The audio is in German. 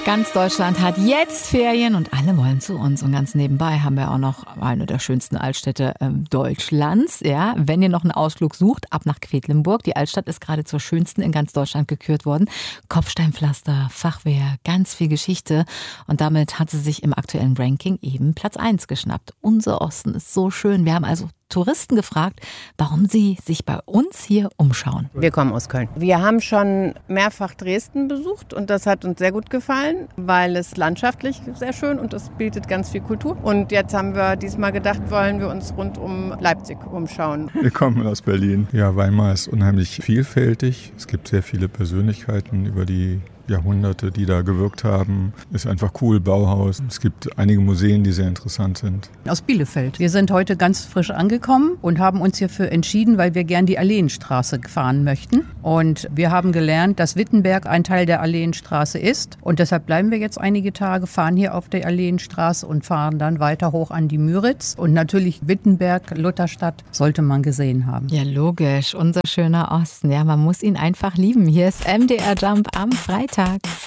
Ganz Deutschland hat jetzt Ferien und alle wollen zu uns. Und ganz nebenbei haben wir auch noch eine der schönsten Altstädte Deutschlands. Ja, wenn ihr noch einen Ausflug sucht, ab nach Quedlinburg. Die Altstadt ist gerade zur schönsten in ganz Deutschland gekürt worden. Kopfsteinpflaster, Fachwehr, ganz viel Geschichte. Und damit hat sie sich im aktuellen Ranking eben Platz 1 geschnappt. Unser Osten ist so schön. Wir haben also Touristen gefragt, warum sie sich bei uns hier umschauen. Wir kommen aus Köln. Wir haben schon mehrfach Dresden besucht und das hat uns sehr gut gefallen, weil es landschaftlich sehr schön und es bietet ganz viel Kultur. Und jetzt haben wir diesmal gedacht, wollen wir uns rund um Leipzig umschauen. Wir kommen aus Berlin. Ja, Weimar ist unheimlich vielfältig. Es gibt sehr viele Persönlichkeiten über die Jahrhunderte, die da gewirkt haben. Ist einfach cool, Bauhaus. Es gibt einige Museen, die sehr interessant sind. Aus Bielefeld. Wir sind heute ganz frisch angekommen und haben uns hierfür entschieden, weil wir gern die Alleenstraße fahren möchten. Und wir haben gelernt, dass Wittenberg ein Teil der Alleenstraße ist. Und deshalb bleiben wir jetzt einige Tage, fahren hier auf der Alleenstraße und fahren dann weiter hoch an die Müritz. Und natürlich Wittenberg, Lutherstadt, sollte man gesehen haben. Ja, logisch. Unser schöner Osten. Ja, man muss ihn einfach lieben. Hier ist MDR Jump am Freitag.